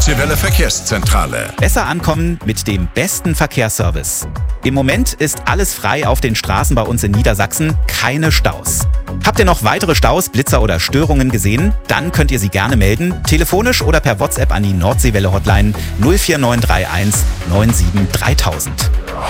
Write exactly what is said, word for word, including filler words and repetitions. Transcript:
Nordseewelle Verkehrszentrale. Besser ankommen mit dem besten Verkehrsservice. Im Moment ist alles frei auf den Straßen bei uns in Niedersachsen, keine Staus. Habt ihr noch weitere Staus, Blitzer oder Störungen gesehen? Dann könnt ihr sie gerne melden, telefonisch oder per WhatsApp an die Nordseewelle Hotline null vier neun drei eins neun sieben dreitausend.